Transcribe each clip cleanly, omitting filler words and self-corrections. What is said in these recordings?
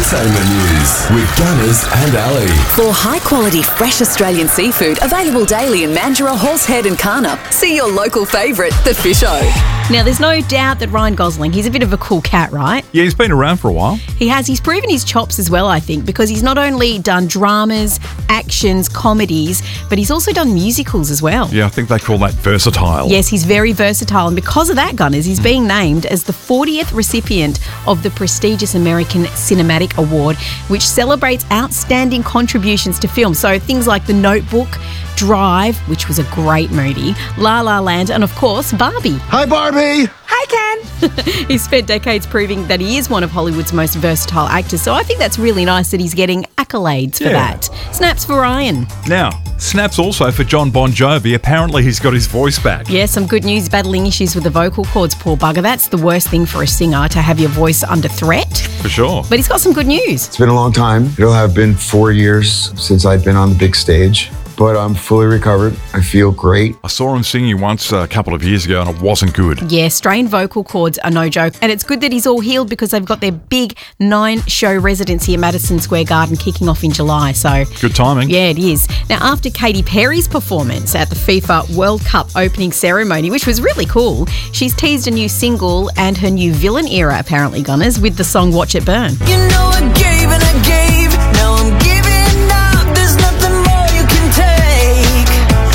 Entertainment news with Gunners and Ali. For high-quality, fresh Australian seafood available daily in Mandurah, Horsehead and Carnup, see your local favourite, The Fish O. Now, there's no doubt that Ryan Gosling, he's a bit of a cool cat, right? Yeah, he's been around for a while. He's proven his chops as well, I think, because he's not only done dramas, actions, comedies, but he's also done musicals as well. Yeah, I think they call that versatile. Yes, he's very versatile, and because of that, Gunners, he's being named as the 40th recipient of the prestigious American Cinematic Award, which celebrates outstanding contributions to film. So things like The Notebook, Drive, which was a great movie, La La Land, and of course, Barbie. Hi, Barbie! Hi, Ken! He's spent decades proving that he is one of Hollywood's most versatile actors, so I think that's really nice that he's getting accolades for that. Snaps for Ryan. Now, snaps also for John Bon Jovi. Apparently he's got his voice back. Yeah, some good news. Battling issues with the vocal cords, poor bugger. That's the worst thing for a singer, to have your voice under threat. For sure. But he's got some good news. It's been a long time. It'll have been 4 years since I've been on the big stage, but I'm fully recovered. I feel great. I saw him singing once a couple of years ago and it wasn't good. Yeah, strained vocal cords are no joke. And it's good that he's all healed because they've got their big 9-show residency at Madison Square Garden kicking off in July. So good timing. Yeah, it is. Now, after Katy Perry's performance at the FIFA World Cup opening ceremony, which was really cool, she's teased a new single and her new villain era, apparently, Gunners, with the song Watch It Burn. You know I gave and I gave, now I'm giving up, there's nothing more you can take.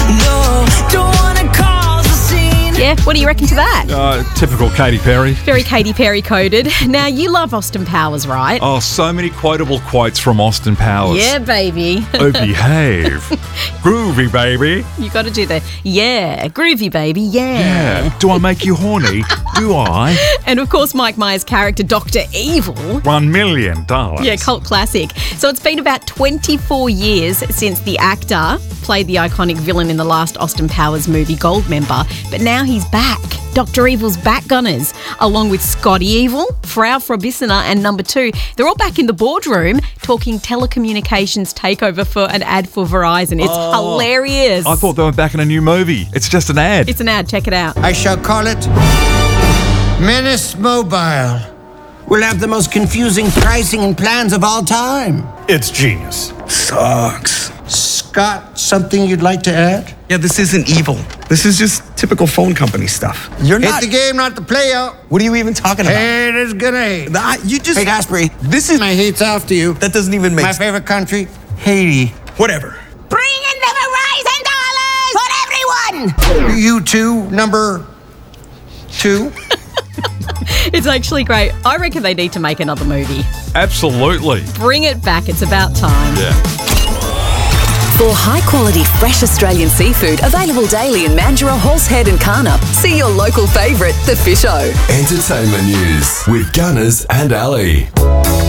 No, don't wanna cause a scene. Yeah, what do you reckon to that? Typical Katy Perry. Very Katy Perry coded. Now, you love Austin Powers, right? Oh, so many quotable quotes from Austin Powers. Yeah, baby. Oh, behave. Groovy, baby. You got to do the, yeah, groovy, baby, Yeah. Do I make you horny? Do I? And of course, Mike Myers' character, Dr. Evil. $1 million. Yeah, cult classic. So it's been about 24 years since the actor played the iconic villain in the last Austin Powers movie, Goldmember, but now he's back. Dr. Evil's back, Gunners, along with Scotty Evil, Frau Frobissener, and Number 2. They're all back in the boardroom talking telecommunications takeover for an ad for Verizon. It's hilarious. I thought they were back in a new movie. It's just an ad. It's an ad. Check it out. I shall call it Menace Mobile. We'll have the most confusing pricing and plans of all time. It's genius. Sucks. Scott, something you'd like to add? Yeah, this isn't evil. This is just typical phone company stuff. You're Hit not. the game, not the player. What are you even talking about? Haters gonna hate. You just. Hey, Gaspery, This is. my hate's off to you. That doesn't even make My sense. favorite country, Haiti. Whatever. Bring in the Verizon dollars for everyone. You too, number 2. It's actually great. I reckon they need to make another movie. Absolutely. Bring it back. It's about time. Yeah. For high-quality, fresh Australian seafood available daily in Mandurah, Horsehead and Carnup, see your local favourite, The Fish O. Entertainment news with Gunners and Ali.